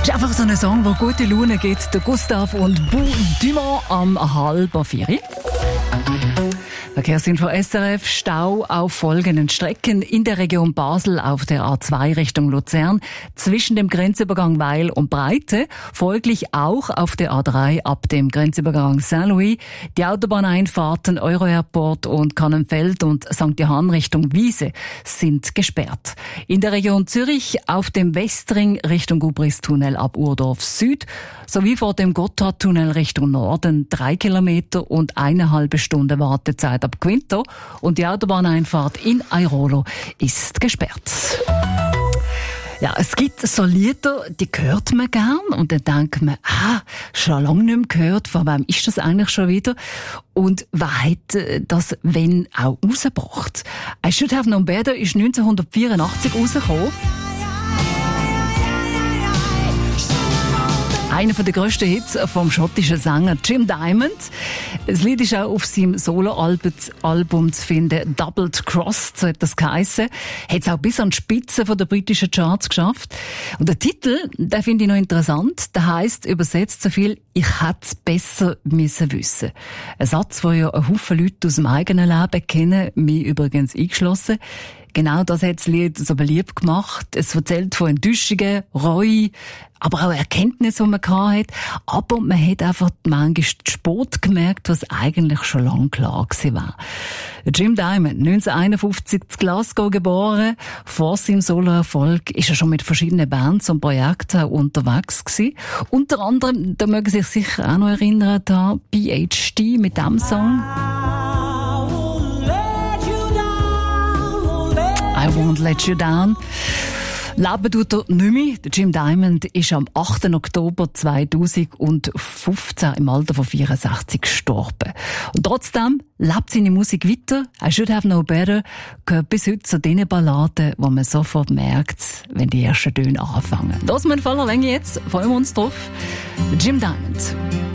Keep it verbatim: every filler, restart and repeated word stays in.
ist einfach so ein Song, der gute Laune gibt. Der Gustav und Bou Dumont am halben vier. Verkehrsinfo S R F. Stau auf folgenden Strecken in der Region Basel auf der A zwei Richtung Luzern zwischen dem Grenzübergang Weil und Breite, folglich auch auf der A drei ab dem Grenzübergang Saint-Louis. Die Autobahneinfahrten Euro-Airport und Kannenfeld und Sankt Johann Richtung Wiese sind gesperrt. In der Region Zürich auf dem Westring Richtung Gubristunnel ab Urdorf Süd sowie vor dem Gotthardtunnel Richtung Norden drei Kilometer und eine halbe Stunde Wartezeit ab Quinto, und die Autobahneinfahrt in Airolo ist gesperrt. Ja, es gibt so Lieder, die hört man gern und dann denkt man, ah, schon lange nicht mehr gehört, von wem ist das eigentlich schon wieder? Und wer hat das wenn auch rausgebracht? I Should Have Known Better ist neunzehnhundertvierundachtzig rausgekommen. Einer der grössten Hits vom schottischen Sänger Jim Diamond. Das Lied ist auch auf seinem Soloalbum zu finden, Doubled Crossed, so hat das geheissen. Hat es auch bis an die Spitze der britischen Charts geschafft. Und der Titel, den finde ich noch interessant, der heisst übersetzt so viel, ich hätte es besser müssen wissen. Ein Satz, den ja ein Haufen Leute aus dem eigenen Leben kennen, mich übrigens eingeschlossen. Genau das hat das Lied so beliebt gemacht. Es erzählt von Enttäuschungen, Reue, aber auch Erkenntnissen, die man hatte. Aber man hat einfach manchmal spät gemerkt, was eigentlich schon lange klar war. Jim Diamond, neunzehnhunderteinundfünfzig in Glasgow geboren. Vor seinem Soloerfolg ist er schon mit verschiedenen Bands und Projekten unterwegs gewesen. Unter anderem, da mögen Sie sich sicher auch noch erinnern, da B H D mit diesem Song. I Won't Let You Down. Leben tut er nicht mehr. Der Jim Diamond ist am achten Oktober zweitausendfünfzehn im Alter von vierundsechzig gestorben. Und trotzdem lebt seine Musik weiter. I Should Have Known Better gehört bis heute zu den Balladen, wo man sofort merkt, wenn die ersten Töne anfangen. Das ist mein voller Länge jetzt. Freuen wir uns drauf. Jim Diamond.